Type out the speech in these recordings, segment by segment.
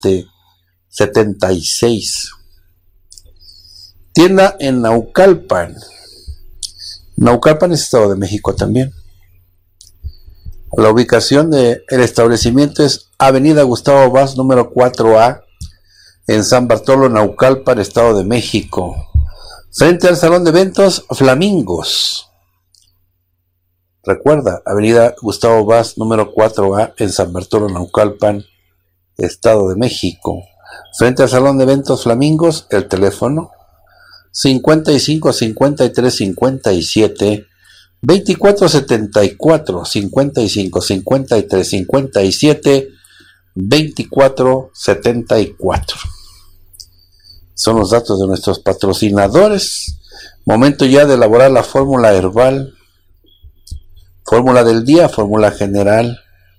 76. Tienda en Naucalpan. Naucalpan es Estado de México también. La ubicación del establecimiento es Avenida Gustavo Vaz, número 4A, en San Bartolo, Naucalpan, Estado de México, frente al Salón de Eventos Flamingos. Recuerda, Avenida Gustavo Vaz, número 4A, en San Bartolo, Naucalpan, Estado de México, frente al Salón de Eventos Flamingos. El teléfono 55 53 57 24 74, 55 53 57 24 74. Son los datos de nuestros patrocinadores. Momento ya de elaborar la fórmula herbal, fórmula del día, fórmula general.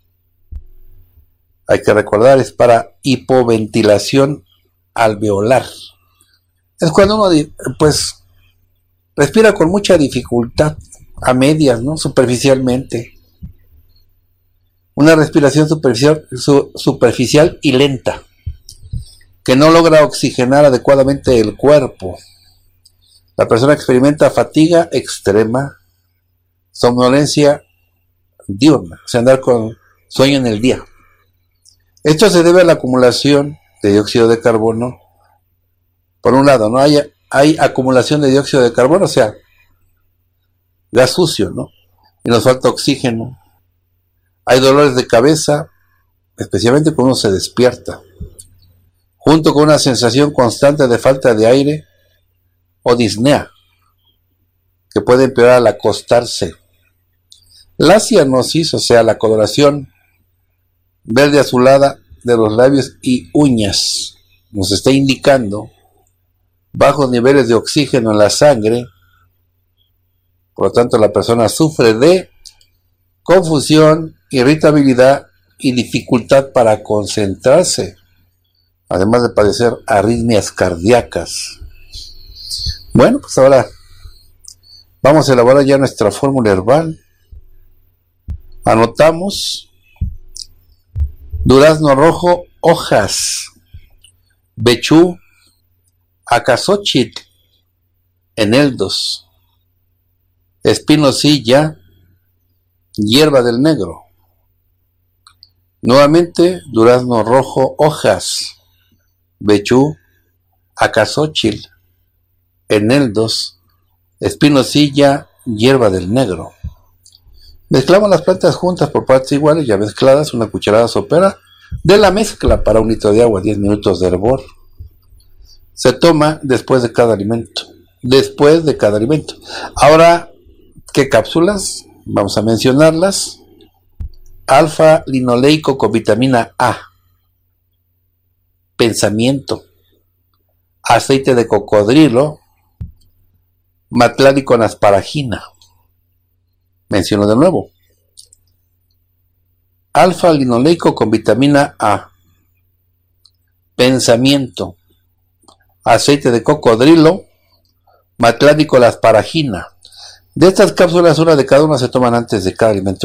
Hay que recordar, es para hipoventilación alveolar. Es cuando uno pues respira con mucha dificultad, a medias, ¿no? Superficialmente. Una respiración superficial y lenta, que no logra oxigenar adecuadamente el cuerpo. La persona experimenta fatiga extrema, somnolencia diurna, o sea, andar con sueño en el día. Esto se debe a la acumulación de dióxido de carbono. Por un lado, ¿no? Hay acumulación de dióxido de carbono, o sea, gas sucio, ¿no? Y nos falta oxígeno. Hay dolores de cabeza, especialmente cuando uno se despierta, junto con una sensación constante de falta de aire o disnea, que puede empeorar al acostarse. La cianosis, o sea, la coloración verde azulada de los labios y uñas, nos está indicando bajos niveles de oxígeno en la sangre. Por lo tanto, la persona sufre de confusión, irritabilidad y dificultad para concentrarse, además de padecer arritmias cardíacas. Bueno, pues ahora vamos a elaborar ya nuestra fórmula herbal. Anotamos: durazno rojo, hojas, bechú, acazóchitl, eneldos, espinosilla, hierba del negro. Nuevamente, durazno rojo, hojas, bechú, acazóchitl, eneldos, espinosilla, hierba del negro. Mezclamos las plantas juntas por partes iguales, ya mezcladas, una cucharada sopera de la mezcla para un litro de agua, 10 minutos de hervor. Se toma después de cada alimento. Ahora, ¿qué cápsulas? Vamos a mencionarlas. Alfa linoleico con vitamina A, pensamiento, aceite de cocodrilo, matlari con asparagina. Menciono de nuevo: alfa linoleico con vitamina A, pensamiento, aceite de cocodrilo, matlari con asparagina. De estas cápsulas, una de cada una se toman antes de cada alimento,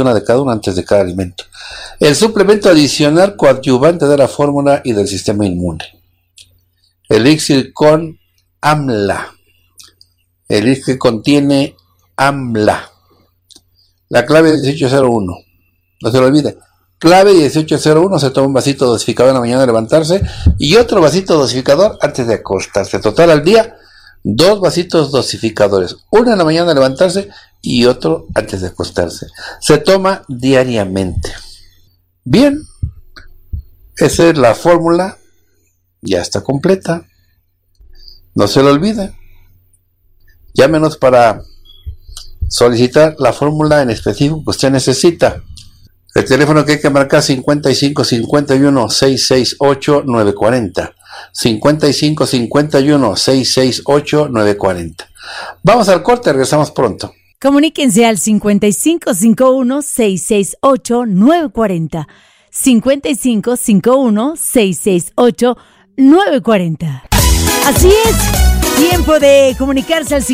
El suplemento adicional coadyuvante de la fórmula y del sistema inmune. Elixir con AMLA. Elixir que contiene AMLA. La clave 1801. No se lo olvide. Clave 1801, se toma un vasito dosificador en la mañana de levantarse y otro vasito dosificador antes de acostarse. Total al día, 2 vasitos dosificadores, uno en la mañana de levantarse y otro antes de acostarse. Se toma diariamente. Bien, esa es la fórmula, ya está completa. No se lo olvide. Llámenos para solicitar la fórmula en específico que usted necesita. El teléfono que hay que marcar: 55 51 668 940. 55 51 668 940. Vamos al corte, regresamos pronto. Comuníquense al 55 51 668 940. 55 51 668 940. Así es. Tiempo de comunicarse al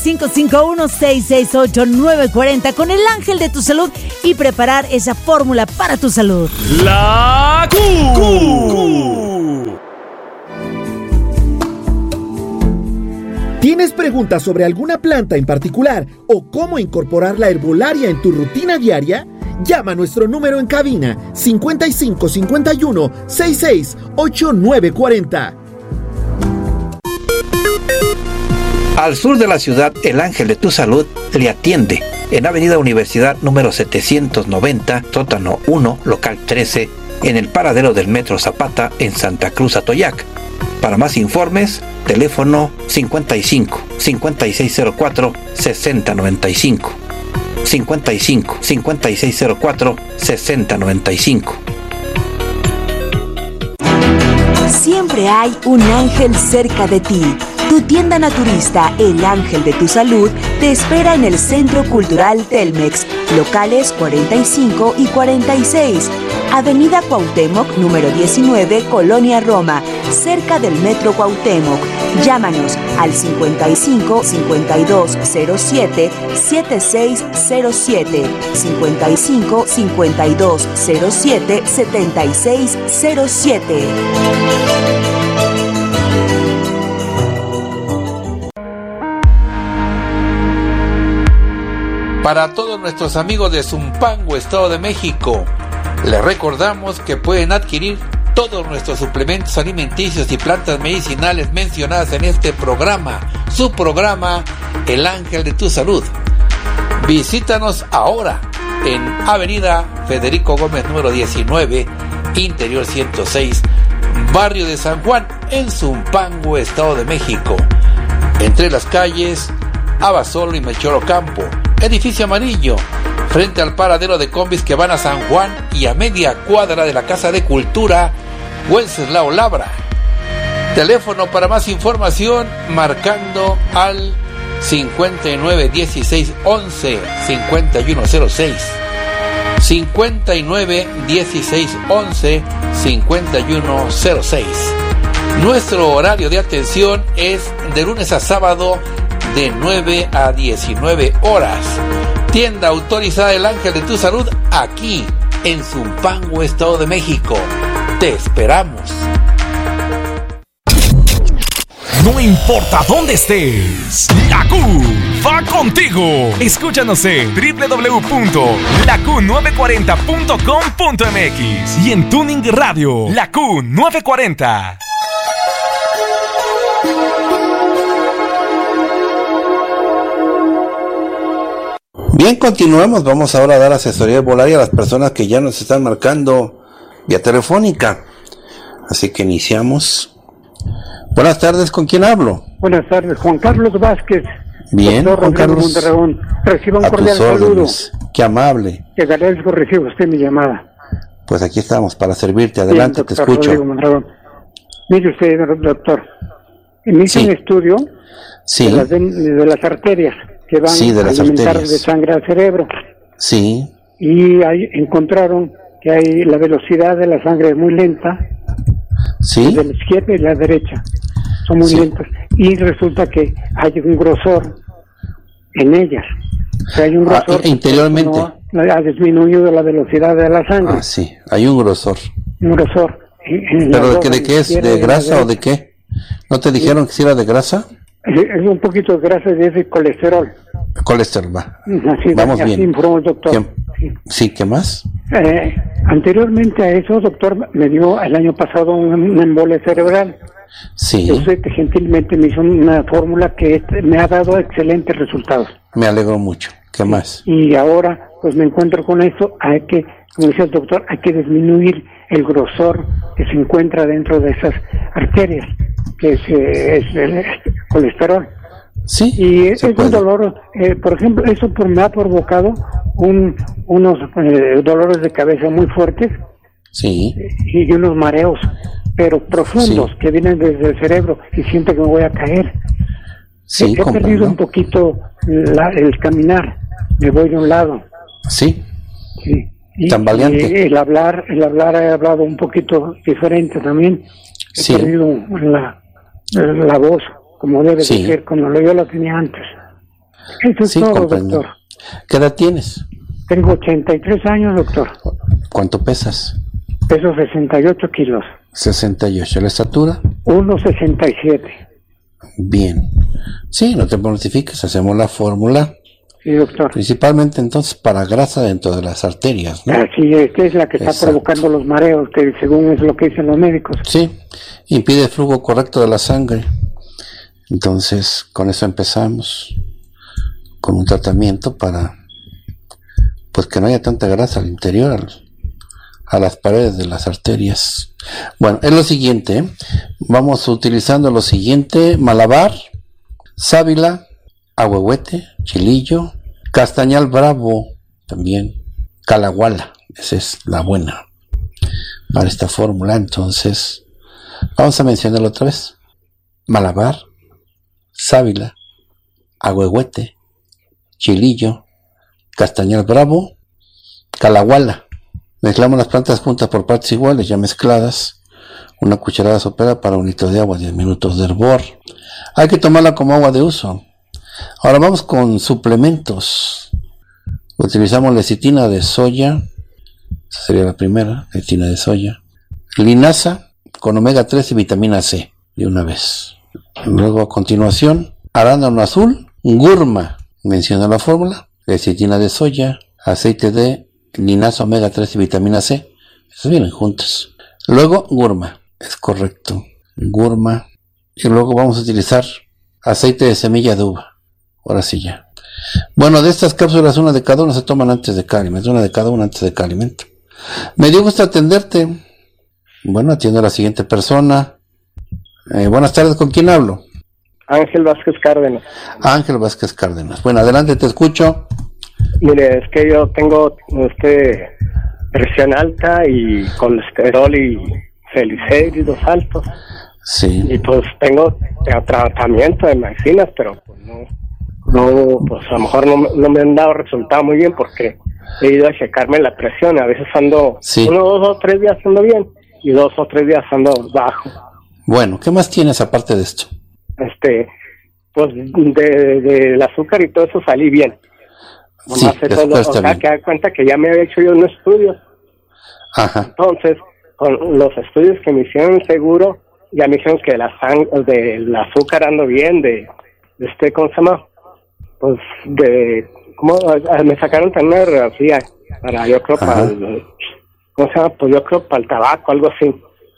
5551-668-940 con el ángel de tu salud y preparar esa fórmula para tu salud. La Q. ¿Tienes preguntas sobre alguna planta en particular o cómo incorporar la herbolaria en tu rutina diaria? Llama a nuestro número en cabina 55 51 66 8940. Al sur de la ciudad, el Ángel de tu Salud le atiende en Avenida Universidad número 790, sótano 1, local 13, en el paradero del Metro Zapata en Santa Cruz Atoyac. Para más informes, teléfono 55 5604 6095. 55 5604 6095. Siempre hay un ángel cerca de ti. Tu tienda naturista El Ángel de tu Salud te espera en el Centro Cultural Telmex, locales 45 y 46, Avenida Cuauhtémoc, número 19, Colonia Roma, cerca del Metro Cuauhtémoc. Llámanos al 55 52 07 7607, 55 52 07 7607. Para todos nuestros amigos de Zumpango, Estado de México, les recordamos que pueden adquirir todos nuestros suplementos alimenticios y plantas medicinales mencionadas en este programa, su programa El Ángel de tu Salud. Visítanos ahora en Avenida Federico Gómez número 19, Interior 106, Barrio de San Juan, en Zumpango, Estado de México, entre las calles Abasolo y Melchor Ocampo. Edificio amarillo, frente al paradero de combis que van a San Juan y a media cuadra de la Casa de Cultura Wenceslao Labra. Teléfono para más información marcando al 59 16 11 5106, 59 16 11 5106. Nuestro horario de atención es de lunes a sábado de 9 a 19 horas. Tienda autorizada El Ángel de tu Salud, aquí en Zumpango, Estado de México. Te esperamos. No importa dónde estés, la Q va contigo. Escúchanos en www.laQ940.com.mx y en Tuning Radio, la Q940. Bien, continuamos. Vamos ahora a dar asesoría herbolaria a las personas que ya nos están marcando vía telefónica. Así que iniciamos. Buenas tardes, ¿con quién hablo? Buenas tardes, Juan Carlos Vázquez. Bien, Juan Carlos Monterragón. Reciba un a cordial tus saludo. órdenes. Qué amable. Te agradezco, reciba usted mi llamada. Pues aquí estamos para servirte. Adelante, Bien, te doctor escucho. Rodrigo Mondragón. Mire usted, doctor, me hice Sí. un estudio Sí, de las arterias que van Sí, de a las alimentar arterias. de sangre al cerebro. sí, Y ahí encontraron que hay la velocidad de la sangre es muy lenta, sí, de la izquierda y la derecha. Son muy Sí. lentas. Y resulta que hay un grosor en ellas. O sea, hay un grosor que interiormente. no ha disminuido la velocidad de la sangre. Ah, sí, hay un grosor. Un grosor. En ¿Pero las dos, de qué es? izquierda ¿De y la grasa o derecha. de qué? ¿No te dijeron que si era de grasa? Es un poquito de grasa y es de colesterol. Colesterol, va. Así, Vamos así bien. informó el doctor. Sí, ¿qué más? Anteriormente a eso, doctor, me dio el año pasado una embolia cerebral. Sí, Y usted gentilmente me hizo una fórmula que me ha dado excelentes resultados. me alegro mucho. ¿Qué más? Y ahora, pues me encuentro con esto. Hay que, como dice el doctor, hay que disminuir el grosor que se encuentra dentro de esas arterias, que es el colesterol. Sí, Y es se un puede. dolor, por ejemplo, eso me ha provocado unos dolores de cabeza muy fuertes Sí, y unos mareos, pero profundos, Sí. que vienen desde el cerebro y siento que me voy a caer. sí, He perdido comprendo. un poquito el caminar, me voy de un lado. Sí, Sí. Y Tambaleante. y el hablar he hablado un poquito diferente también. He Sí. perdido la voz como debe Sí. de ser, como yo la tenía antes. Eso es sí, todo, comprendo. doctor. ¿Qué edad tienes? Tengo 83 años, doctor. ¿Cuánto pesas? Peso 68 kilos. 68. ¿La estatura? 1,67. Bien. Sí, no te mortifiques, hacemos la fórmula. Sí, doctor. Principalmente entonces para grasa dentro de las arterias, ¿no? Así es, que es la que está provocando los mareos, que según es lo que dicen los médicos. Sí, impide el flujo correcto de la sangre. Entonces, con eso empezamos, con un tratamiento para, pues que no haya tanta grasa al interior, a las paredes de las arterias. Bueno, es lo siguiente, ¿eh? Vamos utilizando lo siguiente: malabar, sábila, ahuehuete, chilillo, castañal bravo, también calahuala. Esa es la buena para esta fórmula. Entonces, vamos a mencionarlo otra vez: malabar, sábila, ahuehuete, chilillo, castañal bravo, calahuala. Mezclamos las plantas juntas por partes iguales, ya mezcladas. Una cucharada sopera para 1 litro de agua, 10 minutos de hervor. Hay que tomarla como agua de uso. Ahora vamos con suplementos. Utilizamos lecitina de soya. Esa sería la primera, lecitina de soya. Linaza con omega 3 y vitamina C, de una vez. Luego a continuación, arándano azul, gurma. Menciona la fórmula: lecitina de soya, aceite de linaza, omega 3 y vitamina C. Esas vienen juntas. Luego gurma, es correcto, gurma. Y luego vamos a utilizar aceite de semilla de uva. Ahora sí ya. Bueno, de estas cápsulas, una de cada una se toman antes de cada alimento. Una de cada una antes de cada alimento. Me dio gusto atenderte. Bueno, atiendo a la siguiente persona. Buenas tardes, ¿con quién hablo? Ángel Vázquez Cárdenas. Ángel Vázquez Cárdenas. Bueno, adelante, te escucho. Mire, es que yo tengo presión alta y colesterol y triglicéridos altos. Sí. Y pues tengo tratamiento de medicinas, pero pues no, pues a lo mejor no me han dado resultado muy bien, porque he ido a checarme la presión. A veces ando 1, 2 o 3 días ando bien y 2 o 3 días ando bajo. Bueno, ¿qué más tienes aparte de esto? Pues del azúcar y todo eso salí bien. Sí, o sea, que da cuenta que ya me había hecho yo un estudio. Ajá. Entonces, con los estudios que me hicieron seguro, ya me dijeron que del azúcar ando bien, ¿cómo se llama? Pues me sacaron también una radiografía para, yo creo, para ¿cómo se llama? Pues yo creo para el tabaco, algo así.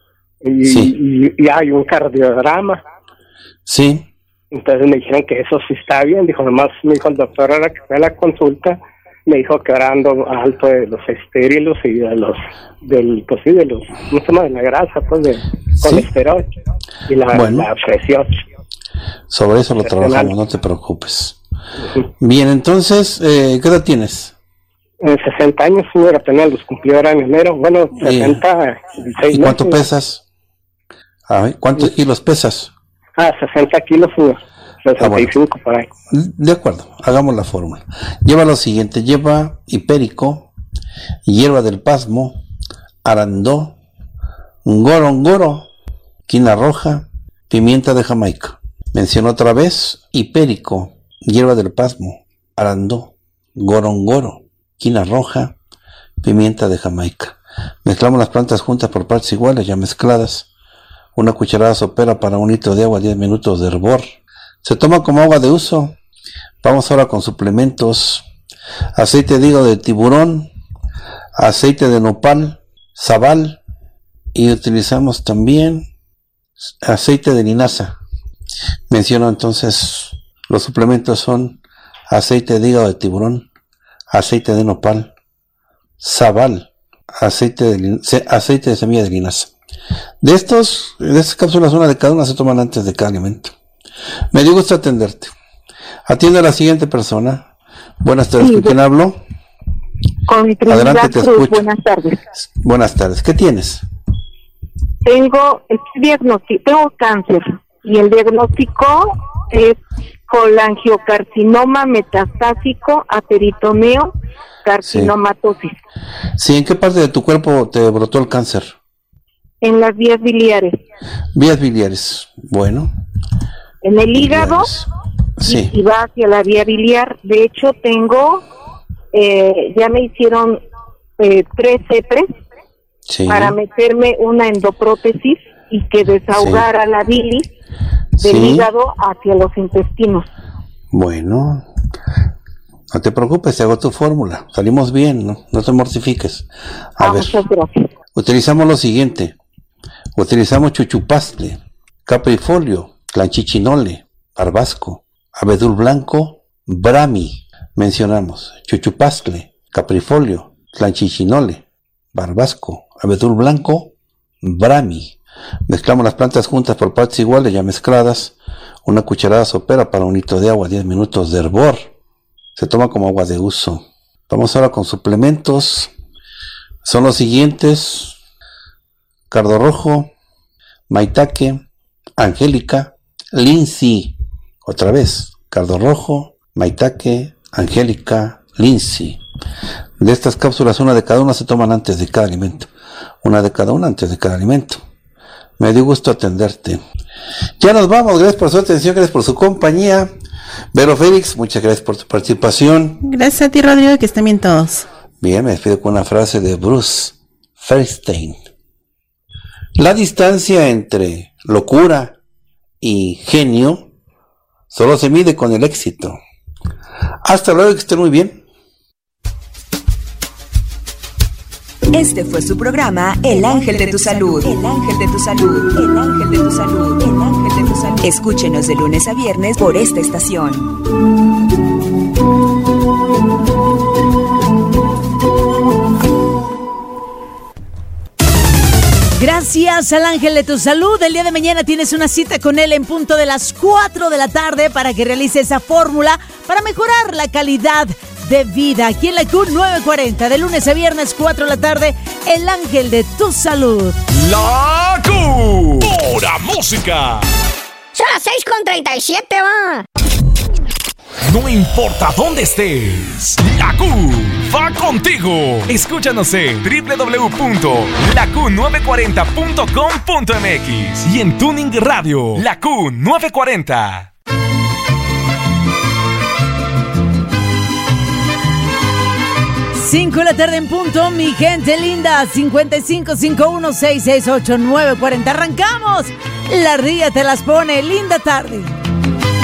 Y hay un cardiograma. Sí. Entonces me dijeron que eso sí está bien. Nomás me dijo el doctor, ahora que fue a la consulta, me dijo que ahora ando alto de los estérilos y de los ¿cómo se llama? De la grasa, pues, de colesterol y la presión. Sobre eso lo trabajamos, no te preocupes. Bien, entonces, ¿qué edad tienes? 60 años, señor, apenas los cumplí ahora en enero. Bueno, 66 ¿Y cuánto pesas? ¿Cuántos kilos pesas? 60 kilos, señor. 65 por ahí. De acuerdo, hagamos la fórmula. Lleva lo siguiente: lleva hipérico, hierba del pasmo, arandó, gorongoro, quina roja, pimienta de Jamaica. Menciono otra vez: hipérico, hierba del pasmo, arandó, gorongoro, quina roja, pimienta de Jamaica. Mezclamos las plantas juntas por partes iguales, ya mezcladas. Una cucharada sopera para 1 litro de agua, 10 minutos de hervor. Se toma como agua de uso. Vamos ahora con suplementos: aceite de hígado de tiburón, aceite de nopal, sabal, y utilizamos también aceite de linaza. Menciono entonces, los suplementos son aceite de hígado de tiburón, aceite de nopal, sabal, aceite de semilla de linaza. De estas cápsulas, una de cada una se toman antes de cada alimento. Me dio gusto atenderte. Atiende a la siguiente persona. Buenas tardes, ¿con quién hablo? Con Trinidad. Adelante, te Cruz. escucho. Buenas tardes. Buenas tardes, ¿qué tienes? Tengo cáncer y el diagnóstico es colangiocarcinoma metastásico a peritoneo, carcinomatosis. Sí, ¿en qué parte de tu cuerpo te brotó el cáncer? En las vías biliares. Vías biliares, bueno. En el hígado, sí. y va hacia la vía biliar. De hecho, tengo, ya me hicieron 3 CEPRES para meterme una endoprótesis y que desahogara la bilis, del Sí. hígado hacia los intestinos. Bueno, no te preocupes, te hago tu fórmula. Salimos bien, ¿no? No te mortifiques. A ver, Muchas gracias. utilizamos lo siguiente. Utilizamos chuchupastle, caprifolio, clanchichinole, barbasco, abedul blanco, brahmi. Mencionamos chuchupastle, caprifolio, clanchichinole, barbasco, abedul blanco, brahmi. Mezclamos las plantas juntas por partes iguales, ya mezcladas. Una cucharada sopera para un litro de agua, 10 minutos de hervor. Se toma como agua de uso. Vamos ahora con suplementos. Son los siguientes: cardo rojo, maitake, angélica, lince. Otra vez, cardo rojo, maitake, angélica, lince. De estas cápsulas, una de cada una se toman antes de cada alimento. Una de cada una antes de cada alimento. Me dio gusto atenderte. Ya nos vamos, gracias por su atención, gracias por su compañía. Vero Félix, muchas gracias por tu participación. Gracias a ti, Rodrigo, que estén bien todos. Bien, me despido con una frase de Bruce Feirstein. La distancia entre locura y genio solo se mide con el éxito. Hasta luego, que estén muy bien. Este fue su programa El Ángel de tu Salud. El Ángel de tu Salud. El Ángel de tu Salud. El Ángel de tu Salud. Escúchenos de lunes a viernes por esta estación. Gracias al Ángel de tu Salud. El día de mañana tienes una cita con él en punto de las 4 de la tarde para que realice esa fórmula para mejorar la calidad de vida. Aquí en la Q 940, de lunes a viernes 4 de la tarde, el Ángel de tu Salud. La Q. Pura música. Son las 6:37, va. No importa dónde estés, la Q va contigo. Escúchanos en www.laq940.com.mx y en Tuning Radio, la Q 940. Cinco de la tarde en punto, mi gente linda. 5551668940. Arrancamos. La ría te las pone. Linda tarde.